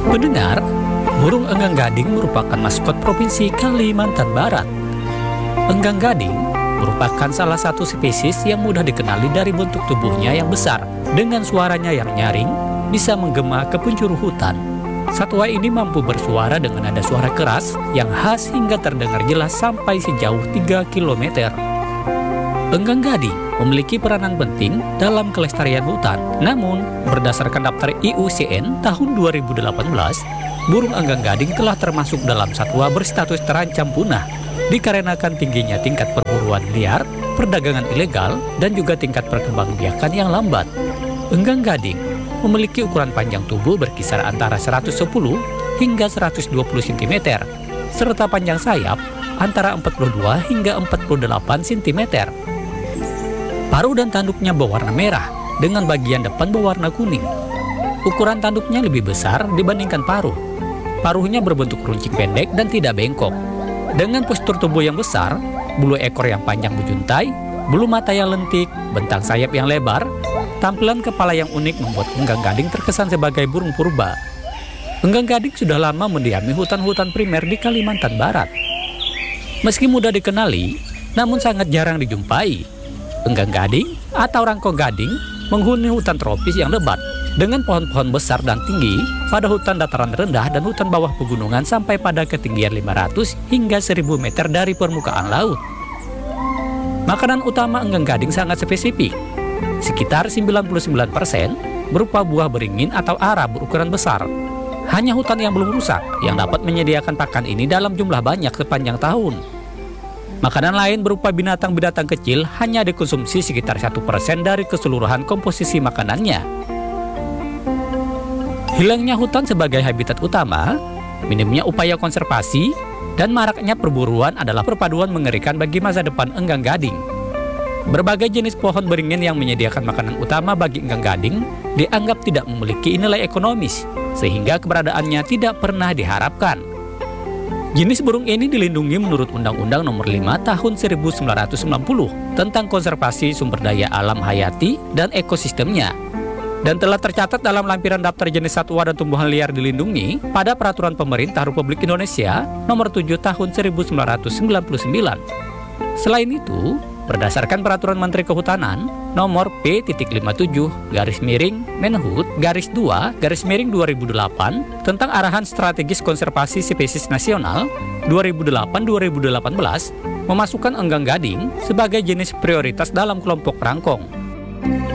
Pendengar, burung enggang gading merupakan maskot Provinsi Kalimantan Barat. Enggang gading merupakan salah satu spesies yang mudah dikenali dari bentuk tubuhnya yang besar. Dengan suaranya yang nyaring, bisa menggema ke penjuru hutan. Satwa ini mampu bersuara dengan nada suara keras yang khas hingga terdengar jelas sampai sejauh 3 km. Enggang gading memiliki peranan penting dalam kelestarian hutan. Namun, berdasarkan daftar IUCN tahun 2018, burung enggang gading telah termasuk dalam satwa berstatus terancam punah dikarenakan tingginya tingkat perburuan liar, perdagangan ilegal, dan juga tingkat perkembangbiakan yang lambat. Enggang gading memiliki ukuran panjang tubuh berkisar antara 110 hingga 120 cm, serta panjang sayap antara 42 hingga 48 cm. Paruh dan tanduknya berwarna merah dengan bagian depan berwarna kuning. Ukuran tanduknya lebih besar dibandingkan paruh. Paruhnya berbentuk runcing pendek dan tidak bengkok. Dengan postur tubuh yang besar, bulu ekor yang panjang berjuntai, bulu mata yang lentik, bentang sayap yang lebar, tampilan kepala yang unik membuat enggang gading terkesan sebagai burung purba. Enggang gading sudah lama mendiami hutan-hutan primer di Kalimantan Barat. Meski mudah dikenali, namun sangat jarang dijumpai. Enggang gading atau rangkong gading menghuni hutan tropis yang lebat dengan pohon-pohon besar dan tinggi pada hutan dataran rendah dan hutan bawah pegunungan sampai pada ketinggian 500 hingga 1000 meter dari permukaan laut. Makanan utama enggang gading sangat spesifik. Sekitar 99% berupa buah beringin atau ara berukuran besar. Hanya hutan yang belum rusak yang dapat menyediakan pakan ini dalam jumlah banyak sepanjang tahun. Makanan lain berupa binatang-binatang kecil hanya dikonsumsi sekitar 1% dari keseluruhan komposisi makanannya. Hilangnya hutan sebagai habitat utama, minimnya upaya konservasi, dan maraknya perburuan adalah perpaduan mengerikan bagi masa depan enggang gading. Berbagai jenis pohon beringin yang menyediakan makanan utama bagi enggang gading dianggap tidak memiliki nilai ekonomis, sehingga keberadaannya tidak pernah diharapkan. Jenis burung ini dilindungi menurut Undang-Undang Nomor 5 Tahun 1990 tentang konservasi sumber daya alam hayati dan ekosistemnya, dan telah tercatat dalam lampiran daftar jenis satwa dan tumbuhan liar dilindungi pada Peraturan Pemerintah Republik Indonesia Nomor 7 Tahun 1999. Selain itu, berdasarkan Peraturan Menteri Kehutanan Nomor P.Menhub-2-2008 tentang Arahan Strategis Konservasi Spesies Nasional 2008-2018 memasukkan enggang gading sebagai jenis prioritas dalam kelompok rangkong.